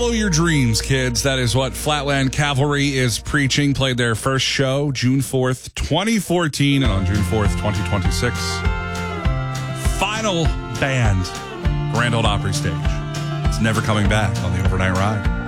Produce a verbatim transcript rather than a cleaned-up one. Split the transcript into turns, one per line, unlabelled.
Follow your dreams, kids. That is what Flatland Cavalry is preaching. Played their first show June fourth, twenty fourteen, and on June fourth, twenty twenty-six, final band, Grand Ole Opry stage. It's never coming back on the overnight ride.